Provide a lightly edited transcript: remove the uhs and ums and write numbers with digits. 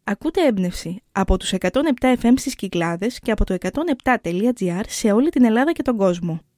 Ακούτε έμπνευση από τους 107 FM στις Κυκλάδες και από το 107.gr σε όλη την Ελλάδα και τον κόσμο.